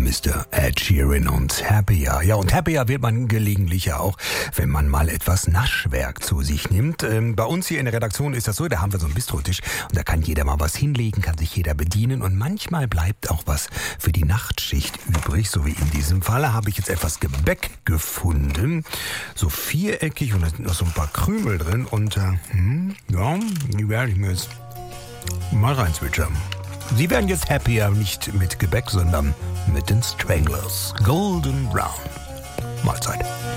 Mr. Ed Sheeran und Happier. Ja, und Happier wird man gelegentlich ja auch, wenn man mal etwas Naschwerk zu sich nimmt. Bei uns hier in der Redaktion ist das so, da haben wir so einen Bistrotisch und da kann jeder mal was hinlegen, kann sich jeder bedienen und manchmal bleibt auch was für die Nachtschicht übrig. So wie in diesem Fall habe ich jetzt etwas Gebäck gefunden, so viereckig und da sind noch so ein paar Krümel drin und ja, die werde ich mir jetzt mal reinzwitschern. Sie werden jetzt happier, nicht mit Gebäck, sondern mit den Stranglers. Golden Brown. Mahlzeit.